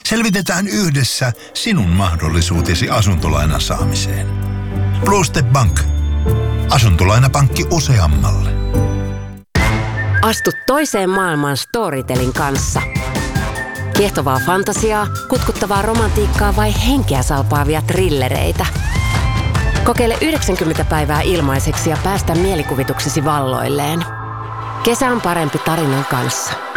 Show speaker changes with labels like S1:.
S1: Selvitetään yhdessä sinun mahdollisuutesi asuntolainan saamiseen. Blue Step Bank. Asuntolainapankki useammalle.
S2: Astu toiseen maailmaan Storytelin kanssa. Kiehtovaa fantasiaa, kutkuttavaa romantiikkaa vai henkeä salpaavia trillereitä. Kokeile 90 päivää ilmaiseksi ja päästä mielikuvituksesi valloilleen. Kesä on parempi tarinan kanssa.